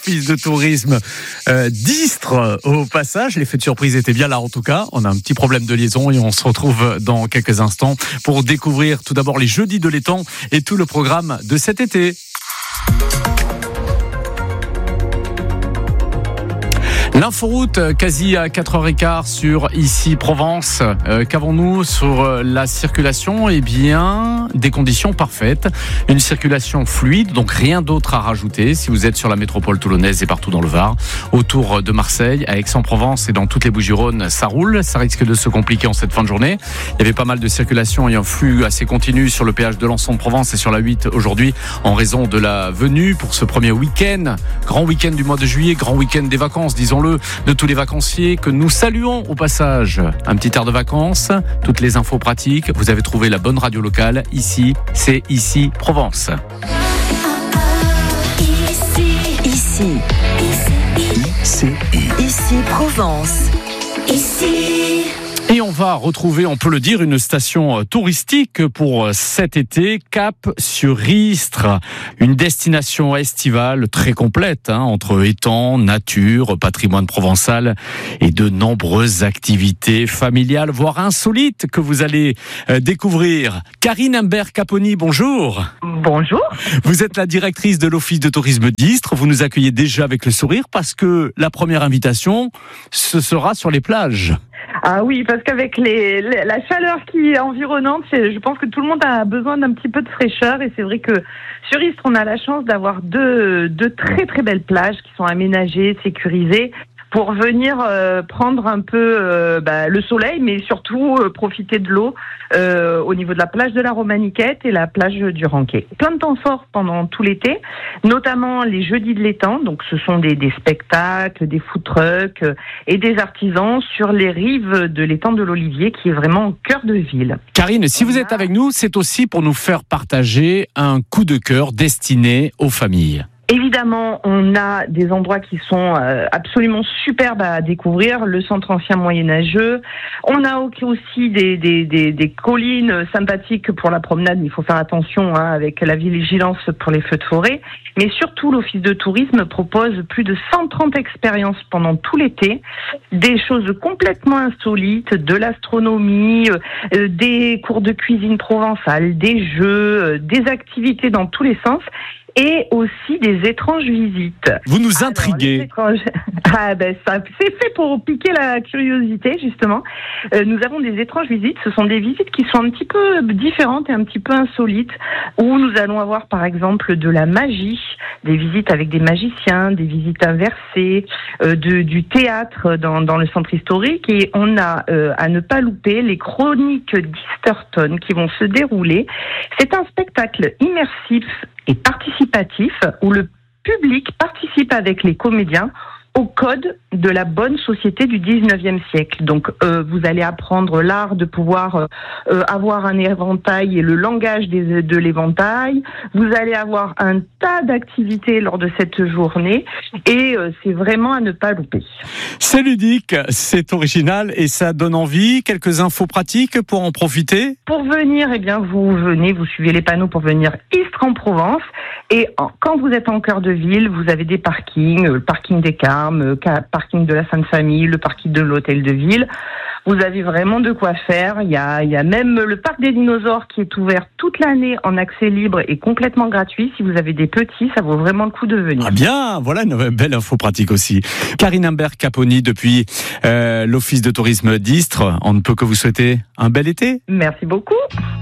Office de tourisme d'Istres au passage. L'effet de surprise était bien là en tout cas. On a un petit problème de liaison et on se retrouve dans quelques instants pour découvrir tout d'abord les jeudis de l'étang et tout le programme de cet été. L'inforoute quasi à 4h15 sur Ici Provence. Qu'avons-nous sur la circulation ? Eh bien, des conditions parfaites. Une circulation fluide, donc rien d'autre à rajouter. Si vous êtes sur la métropole toulonnaise et partout dans le Var, autour de Marseille, à Aix-en-Provence et dans toutes les Bouches-du-Rhône, ça roule. Ça risque de se compliquer en cette fin de journée. Il y avait pas mal de circulation et un flux assez continu sur le péage de Lançon-de-Provence et sur la 8 aujourd'hui en raison de la venue pour ce premier week-end. Grand week-end du mois de juillet, grand week-end des vacances, disons-le, de tous les vacanciers que nous saluons au passage. Un petit air de vacances, toutes les infos pratiques. Vous avez trouvé la bonne radio locale. Ici, c'est Ici Provence. Ici Provence. Et on va retrouver, on peut le dire, une station touristique pour cet été, Cap sur Istres. Une destination estivale très complète, entre étangs, nature, patrimoine provençal et de nombreuses activités familiales, voire insolites que vous allez découvrir. Karine Imbert-Caponi, bonjour. Bonjour. Vous êtes la directrice de l'Office de tourisme d'Istres. Vous nous accueillez déjà avec le sourire parce que la première invitation, ce sera sur les plages. Ah oui, parce qu'avec la chaleur qui est environnante, je pense que tout le monde a besoin d'un petit peu de fraîcheur. Et c'est vrai que sur Istres, on a la chance d'avoir deux très très belles plages qui sont aménagées, sécurisées, pour venir prendre un peu le soleil, mais surtout profiter de l'eau au niveau de la plage de la Romaniquette et la plage du Ranquet. Plein de temps forts pendant tout l'été, notamment les jeudis de l'étang. Donc ce sont des spectacles, des food trucks et des artisans sur les rives de l'étang de l'Olivier, qui est vraiment au cœur de ville. Karine, si vous êtes avec nous, c'est aussi pour nous faire partager un coup de cœur destiné aux familles. Évidemment, on a des endroits qui sont absolument superbes à découvrir. Le centre ancien moyenâgeux. On a aussi des collines sympathiques pour la promenade. Mais il faut faire attention avec la vigilance pour les feux de forêt. Mais surtout, l'Office de tourisme propose plus de 130 expériences pendant tout l'été. Des choses complètement insolites, de l'astronomie, des cours de cuisine provençale, des jeux, des activités dans tous les sens. Et aussi des étranges visites. Vous nous intriguez. Ça c'est fait pour piquer la curiosité, justement. Nous avons des étranges visites. Ce sont des visites qui sont un petit peu différentes et un petit peu insolites, où nous allons avoir, par exemple, de la magie, des visites avec des magiciens, des visites inversées, du théâtre dans le centre historique. Et on a, à ne pas louper, les chroniques d'Easterton qui vont se dérouler. C'est un spectacle immersif et participatif où le public participe avec les comédiens au code de la bonne société du 19e siècle. Donc, vous allez apprendre l'art de pouvoir avoir un éventail et le langage de l'éventail. Vous allez avoir un tas d'activités lors de cette journée et c'est vraiment à ne pas louper. C'est ludique, c'est original et ça donne envie. Quelques infos pratiques pour en profiter. Pour venir, vous venez, vous suivez les panneaux pour venir Istres en Provence. Et quand vous êtes en cœur de ville, vous avez des parkings, le parking des Carmes, parking de la Sainte-Famille, le parking de l'Hôtel de Ville. Vous avez vraiment de quoi faire. Il y a même le parc des dinosaures qui est ouvert toute l'année en accès libre et complètement gratuit. Si vous avez des petits, ça vaut vraiment le coup de venir. Ah bien, voilà une belle info pratique aussi. Karine Imbert-Caponi depuis l'Office de tourisme d'Istres. On ne peut que vous souhaiter un bel été. Merci beaucoup.